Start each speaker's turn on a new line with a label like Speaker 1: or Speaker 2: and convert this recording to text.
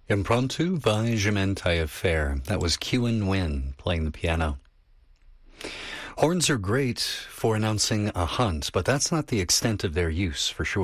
Speaker 1: Impromptu by Germaine Taillefer. That was Kewin Wynn playing the piano. Horns are great for announcing a hunt, but that's not the extent of their use, for sure.